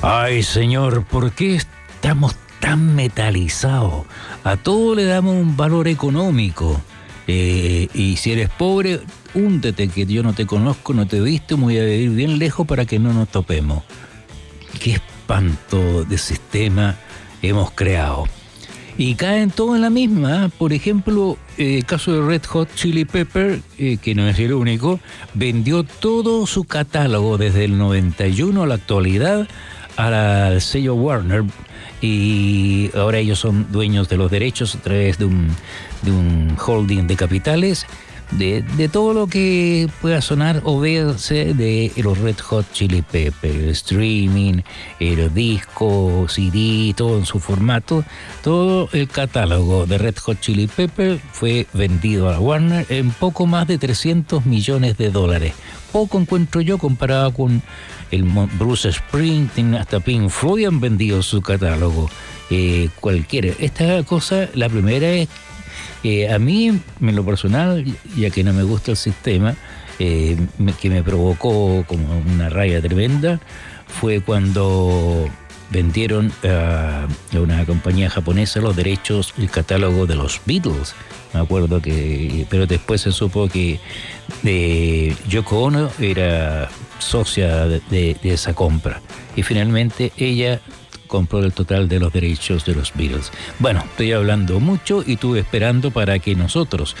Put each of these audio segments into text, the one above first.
Ay, señor, ¿por qué estamos tan metalizados? A todo le damos un valor económico. Y si eres pobre, húndete, que yo no te conozco, no te he visto, voy a vivir bien lejos para que no nos topemos. Qué espanto de sistema hemos creado. Y caen todos en la misma. Por ejemplo, el caso de Red Hot Chili Pepper, que no es el único, vendió todo su catálogo desde el 91 a la actualidad al sello Warner, y ahora ellos son dueños de los derechos a través de un holding de capitales de todo lo que pueda sonar o verse de los Red Hot Chili Peppers, el streaming, el disco, CD, todo en su formato. Todo el catálogo de Red Hot Chili Peppers fue vendido a Warner en poco más de $300 millones. Poco encuentro yo comparado con el Bruce Springsteen, hasta Pink Floyd han vendido su catálogo. Cualquiera. Esta cosa, la primera es a mí, en lo personal, ya que no me gusta el sistema, que me provocó como una raya tremenda, fue cuando vendieron a una compañía japonesa los derechos, el catálogo de los Beatles. Me acuerdo pero después se supo que Yoko Ono era socia de esa compra, y finalmente ella compró el total de los derechos de los Beatles. Bueno, estoy hablando mucho y estuve esperando para que nosotros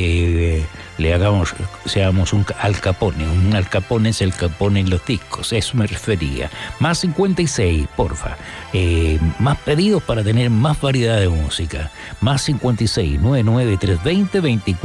seamos un Al Capone. Un Al Capone es el Capone en los discos, eso me refería. Más 56, porfa. Más pedidos para tener más variedad de música. Más 56 99 320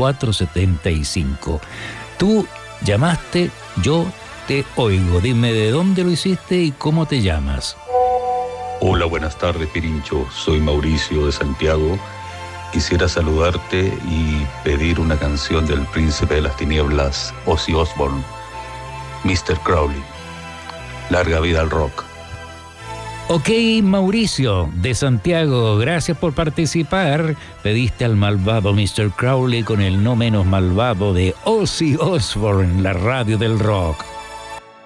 2475. Tú llamaste, yo te oigo. Dime de dónde lo hiciste y cómo te llamas. Hola, buenas tardes, Pirincho. Soy Mauricio de Santiago. Quisiera saludarte y pedir una canción del Príncipe de las Tinieblas, Ozzy Osbourne, Mr. Crowley. Larga vida al rock. Ok, Mauricio de Santiago, gracias por participar. Pediste al malvado Mr. Crowley con el no menos malvado de Ozzy Osbourne, la radio del rock.